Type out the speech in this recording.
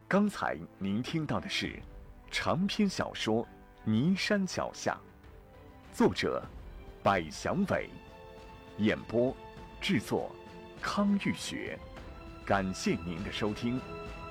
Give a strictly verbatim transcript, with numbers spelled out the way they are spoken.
刚才您听到的是长篇小说《尼山脚下》，作者百祥伟，演播制作康玉学。感谢您的收听。